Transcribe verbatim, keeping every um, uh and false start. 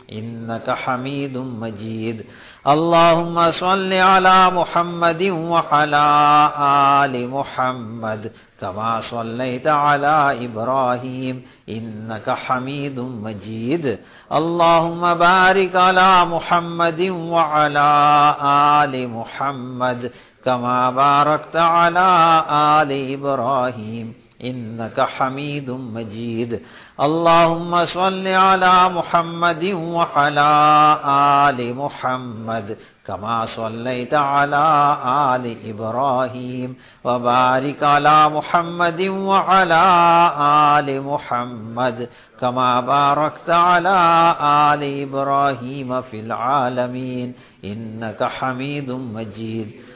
इन्नका हमीदुम मजीद। अल्लाहुम्मा सल्लि अला मुहम्मदिन व अला आलि मुहम्मद कमा सल्लैता अला इब्राहीम इन्नका हमीदुम मजीद। अल्लाहुम्मा बारिक अला मुहम्मदिन व अला आलि मुहम्मद कमा बारकता अला आलि इब्राहीम इन्नका हमीदुम मजीद। अल्लाहुम्मा सल्लि अला मुहम्मदिन व अला आलि मुहम्मद कमा सल्लैता अला आलि इब्राहीम व बारिक अला मुहम्मदिन व अला आलि मुहम्मद कमा बारकता अला आलि इब्राहीम फिल आलमीन इन्नका हमीदुम मजीद।